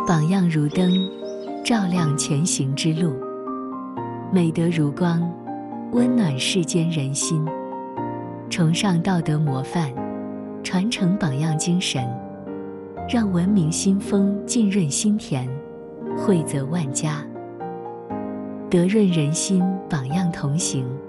榜样如灯，照亮前行之路；美德如光，温暖世间人心。崇尚道德模范，传承榜样精神，让文明新风浸润心田，惠泽万家。德润人心，榜样同行。